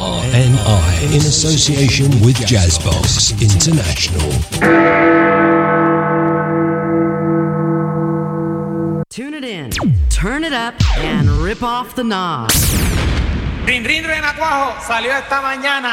RNI in association with Jazzbox International. Tune it in, turn it up, and rip off the knob. Rin Rin Renacuajo salió esta mañana